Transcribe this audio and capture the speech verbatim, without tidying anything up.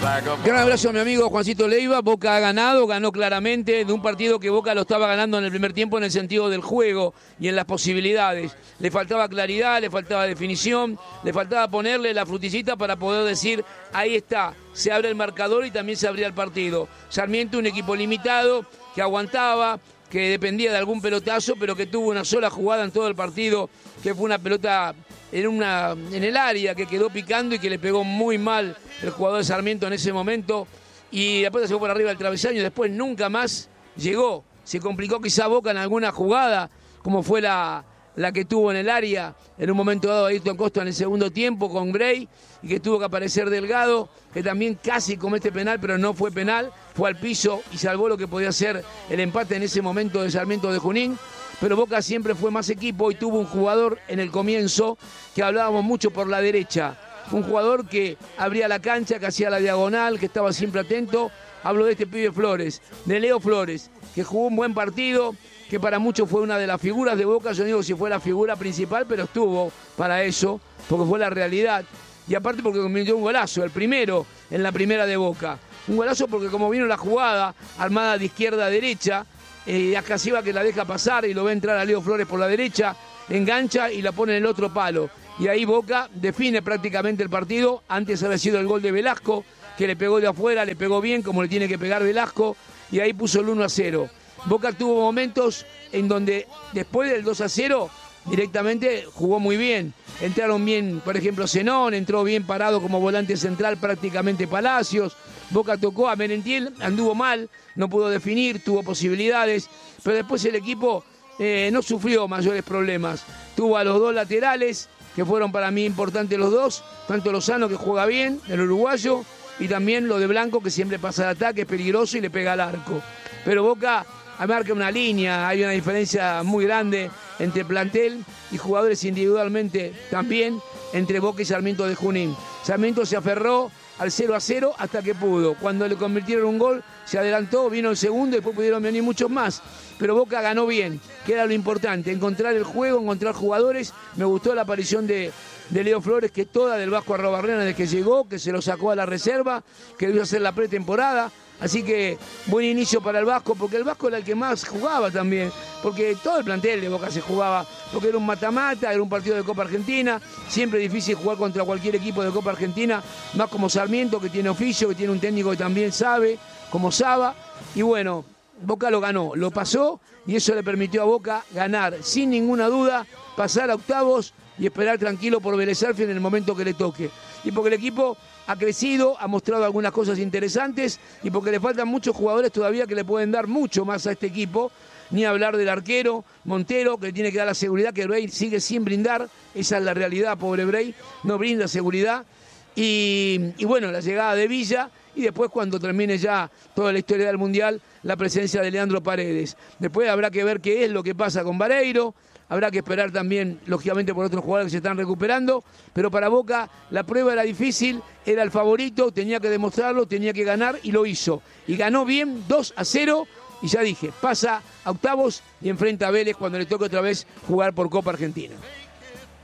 Gran abrazo a mi amigo Juancito Leiva. Boca ha ganado, ganó claramente de un partido que Boca lo estaba ganando en el primer tiempo en el sentido del juego y en las posibilidades. Le faltaba claridad, le faltaba definición, le faltaba ponerle la fruticita para poder decir, ahí está, se abre el marcador y también se abría el partido. Sarmiento, un equipo limitado, que aguantaba, que dependía de algún pelotazo, pero que tuvo una sola jugada en todo el partido, que fue una pelota en, una, en el área, que quedó picando y que le pegó muy mal el jugador de Sarmiento en ese momento, y después se fue por arriba del travesaño y después nunca más llegó. Se complicó quizá Boca en alguna jugada, como fue la, la que tuvo en el área, en un momento dado Ayrton Costa en el segundo tiempo con Gray, y que tuvo que aparecer Delgado, que también casi comete penal, pero no fue penal, fue al piso y salvó lo que podía ser el empate en ese momento de Sarmiento de Junín. Pero Boca siempre fue más equipo y tuvo un jugador en el comienzo que hablábamos mucho por la derecha. Un jugador que abría la cancha, que hacía la diagonal, que estaba siempre atento. Hablo de este pibe Flores, de Leo Flores, que jugó un buen partido, que para muchos fue una de las figuras de Boca. Yo digo si fue la figura principal, pero estuvo para eso, porque fue la realidad. Y aparte porque convirtió un golazo, el primero en la primera de Boca. Un golazo porque como vino la jugada, armada de izquierda a derecha, eh, Acasiva que la deja pasar y lo ve entrar a Leo Flores por la derecha, engancha y la pone en el otro palo. Y ahí Boca define prácticamente el partido. Antes había sido el gol de Velasco, que le pegó de afuera, le pegó bien como le tiene que pegar Velasco, y ahí puso el uno a cero. Boca tuvo momentos en donde después del dos a cero directamente jugó muy bien. Entraron bien, por ejemplo, Zenón, entró bien parado como volante central prácticamente Palacios. Boca tocó a Merentiel, anduvo mal, no pudo definir, tuvo posibilidades, pero después el equipo eh, no sufrió mayores problemas. Tuvo a los dos laterales, que fueron para mí importantes los dos, tanto Lozano, que juega bien, el uruguayo, y también lo de Blanco, que siempre pasa de ataque, es peligroso y le pega al arco. Pero Boca marca una línea, hay una diferencia muy grande entre plantel y jugadores individualmente también entre Boca y Sarmiento de Junín. Sarmiento se aferró al cero a cero hasta que pudo. Cuando le convirtieron un gol, se adelantó, vino el segundo y después pudieron venir muchos más. Pero Boca ganó bien, que era lo importante, encontrar el juego, encontrar jugadores. Me gustó la aparición de, de Leo Flores, que toda del Vasco Arrobarrena desde que llegó, que se lo sacó a la reserva, que debió hacer la pretemporada. Así que buen inicio para el Vasco, porque el Vasco era el que más jugaba también, porque todo el plantel de Boca se jugaba, porque era un mata-mata, era un partido de Copa Argentina, siempre difícil jugar contra cualquier equipo de Copa Argentina, más como Sarmiento, que tiene oficio, que tiene un técnico que también sabe, como Saba, y bueno, Boca lo ganó, lo pasó, y eso le permitió a Boca ganar, sin ninguna duda, pasar a octavos y esperar tranquilo por Vélez Sarsfield en el momento que le toque. Y porque el equipo ha crecido, ha mostrado algunas cosas interesantes y porque le faltan muchos jugadores todavía que le pueden dar mucho más a este equipo. Ni hablar del arquero, Montero, que le tiene que dar la seguridad, que Bray sigue sin brindar. Esa es la realidad, pobre Bray, no brinda seguridad. Y, y bueno, la llegada de Villa y después cuando termine ya toda la historia del Mundial, la presencia de Leandro Paredes. Después habrá que ver qué es lo que pasa con Vareiro. Habrá que esperar también, lógicamente, por otros jugadores que se están recuperando, pero para Boca la prueba era difícil, era el favorito, tenía que demostrarlo, tenía que ganar y lo hizo. Y ganó bien, dos a cero, y ya dije, pasa a octavos y enfrenta a Vélez cuando le toque otra vez jugar por Copa Argentina.